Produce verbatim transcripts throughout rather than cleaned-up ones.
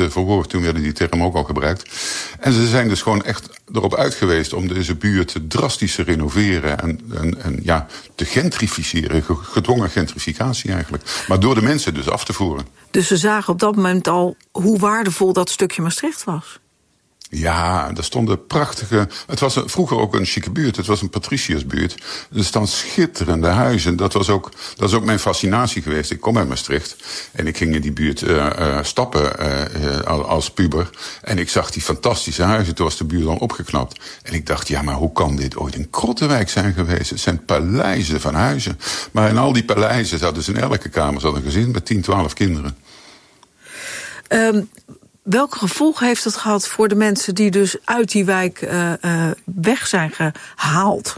te verwoord. Toen werden die termen ook al gebruikt. En ze zijn dus gewoon echt erop uit geweest om deze buurt drastisch te renoveren en, en, en ja, te gentrificeren, gedwongen gentrificatie eigenlijk. Maar door de mensen dus af te voeren. Dus ze zagen op dat moment al hoe waardevol dat stukje Maastricht was. Ja, er stonden prachtige... Het was vroeger ook een chique buurt. Het was een patriciërsbuurt. Er staan schitterende huizen. Dat was ook, dat is ook mijn fascinatie geweest. Ik kom uit Maastricht. En ik ging in die buurt uh, uh, stappen uh, uh, als puber. En ik zag die fantastische huizen. Toen was de buurt dan opgeknapt. En ik dacht, ja, maar hoe kan dit ooit een krottenwijk zijn geweest? Het zijn paleizen van huizen. Maar in al die paleizen zat dus in elke kamer zat een gezin met tien, twaalf kinderen. Um... Welke gevolgen heeft het gehad voor de mensen die dus uit die wijk uh, uh, weg zijn gehaald?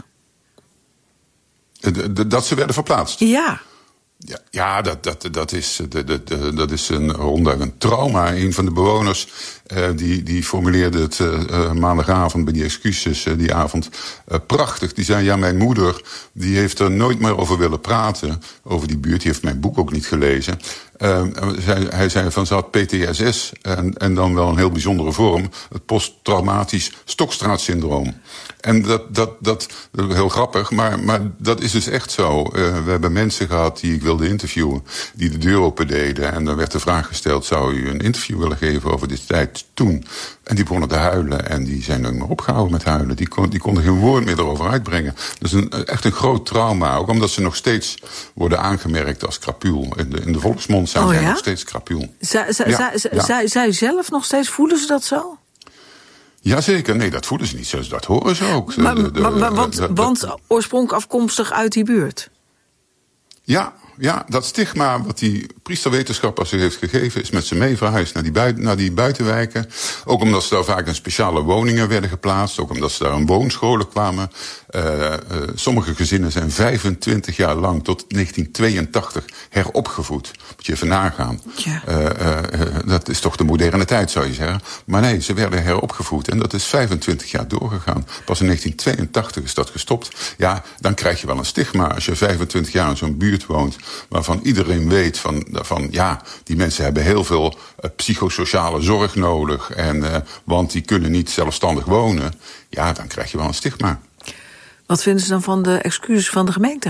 De, de, dat ze werden verplaatst? Ja. Ja, ja dat, dat, dat, is, de, de, de, dat is een ronduit een trauma. Een van de bewoners uh, die, die formuleerde het uh, maandagavond bij die excuses uh, die avond uh, prachtig. Die zei, ja, mijn moeder die heeft er nooit meer over willen praten, over die buurt. Die heeft mijn boek ook niet gelezen. Uh, hij, hij zei van, ze had P T S S en, en dan wel een heel bijzondere vorm. Het posttraumatisch Stokstraatsyndroom. En dat, dat, dat, dat is heel grappig, maar, maar dat is dus echt zo. Uh, we hebben mensen gehad die ik wilde interviewen, die de deur open deden. En dan werd de vraag gesteld, zou u een interview willen geven over dit tijd toen? En die begonnen te huilen en die zijn nooit meer opgehouden met huilen. Die, kon, die konden geen woord meer erover uitbrengen. Dat is een, echt een groot trauma, ook omdat ze nog steeds worden aangemerkt als krapuul. In de, in de volksmond zijn oh, zij ja? nog steeds krapuul. Zij, zij, ja, zij, ja. zij, zij zelf nog steeds, voelen ze dat zo? Jazeker, nee, dat voelen ze niet zo, dat horen ze ook. Maar, de, de, maar, maar, want, de, de, want oorspronkelijk afkomstig uit die buurt? Ja, ja, dat stigma wat die priesterwetenschapper zich heeft gegeven is met ze mee verhuisd naar die, buiten, naar die buitenwijken. Ook omdat ze daar vaak in speciale woningen werden geplaatst. Ook omdat ze daar in woonscholen kwamen. Uh, uh, sommige gezinnen zijn vijfentwintig jaar lang tot negentien tweeëntachtig heropgevoed. Moet je even nagaan. Ja. Uh, uh, uh, dat is toch de moderne tijd, zou je zeggen. Maar nee, ze werden heropgevoed. En dat is vijfentwintig jaar doorgegaan. Pas in negentien tweeëntachtig is dat gestopt. Ja, dan krijg je wel een stigma als je vijfentwintig jaar in zo'n buurt woont, waarvan iedereen weet van, van ja, die mensen hebben heel veel uh, psychosociale zorg nodig. En, uh, want die kunnen niet zelfstandig wonen. Ja, dan krijg je wel een stigma. Wat vinden ze dan van de excuses van de gemeente?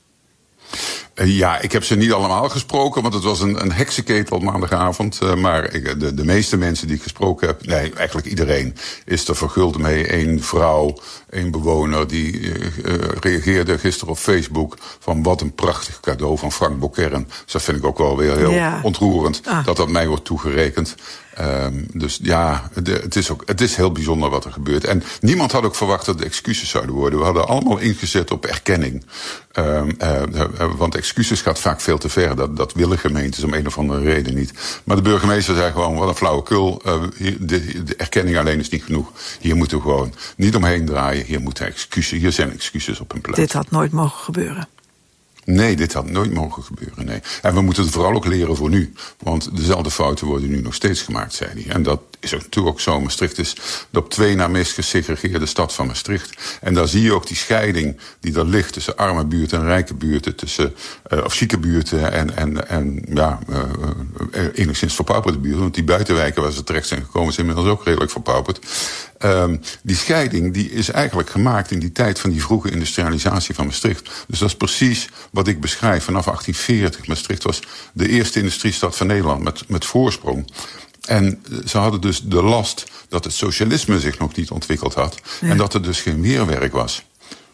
Uh, ja, ik heb ze niet allemaal gesproken, want het was een, een heksenketel maandagavond. Uh, maar ik, de, de meeste mensen die ik gesproken heb, nee, eigenlijk iedereen, is er verguld mee. Eén vrouw, één bewoner, die uh, uh, reageerde gisteren op Facebook van wat een prachtig cadeau van Frank Bocquern. Dus dat vind ik ook wel weer heel ja. ontroerend, ah. dat dat mij wordt toegerekend. Um, dus ja, de, het, is ook, het is heel bijzonder wat er gebeurt. En niemand had ook verwacht dat de excuses zouden worden. We hadden allemaal ingezet op erkenning. Um, uh, uh, want excuses gaat vaak veel te ver. Dat, dat willen gemeentes om een of andere reden niet. Maar de burgemeester zei gewoon, wat een flauwekul. Uh, hier, de, de erkenning alleen is niet genoeg. Hier moeten we gewoon niet omheen draaien. Hier moeten excuses, hier zijn excuses op hun plaats. Dit had nooit mogen gebeuren. Nee, dit had nooit mogen gebeuren, nee. En we moeten het vooral ook leren voor nu. Want dezelfde fouten worden nu nog steeds gemaakt, zei hij. En dat is ook natuurlijk ook zo. Maastricht is de op twee na meest gesegregeerde stad van Maastricht. En daar zie je ook die scheiding die er ligt tussen arme buurten en rijke buurten. Tussen, uh, of chique buurten en, en, en ja, uh, uh, enigszins verpauperde buurten. Want die buitenwijken waar ze terecht zijn gekomen zijn inmiddels ook redelijk verpauperd. Um, die scheiding die is eigenlijk gemaakt in die tijd van die vroege industrialisatie van Maastricht. Dus dat is precies wat ik beschrijf. Vanaf achttien veertig, Maastricht was de eerste industriestad van Nederland met, met voorsprong. En ze hadden dus de last dat het socialisme zich nog niet ontwikkeld had. Ja. En dat er dus geen weerwerk was.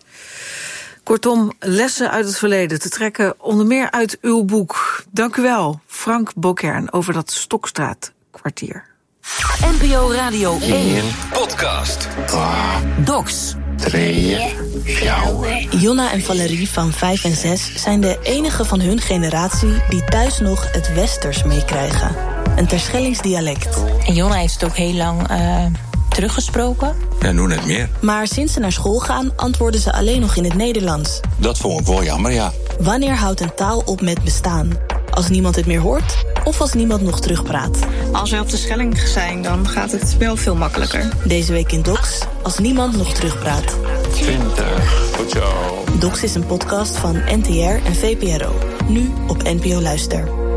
Kortom, lessen uit het verleden te trekken, onder meer uit uw boek. Dank u wel, Frank Bocquern, over dat Stokstraatkwartier. N P O Radio één podcast. Docs. Drie, vier. Jonna en Valerie van vijf en zes zijn de enige van hun generatie die thuis nog het Westers meekrijgen. Een Terschellings dialect. En Jonna heeft het ook heel lang uh, teruggesproken. Ja, nu net meer. Maar sinds ze naar school gaan, antwoorden ze alleen nog in het Nederlands. Dat vond ik wel jammer, ja. Wanneer houdt een taal op met bestaan? Als niemand het meer hoort of als niemand nog terugpraat? Als we op de Schelling zijn, dan gaat het wel veel makkelijker. Deze week in Docs, als niemand nog terugpraat. twintig. Goed zo. Docs is een podcast van N T R en V P R O. Nu op N P O Luister.